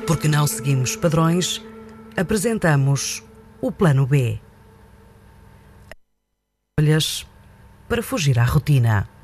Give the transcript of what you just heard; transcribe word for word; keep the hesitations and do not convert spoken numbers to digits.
Porque não seguimos padrões, apresentamos o Plano B. Escolhas para fugir à rotina.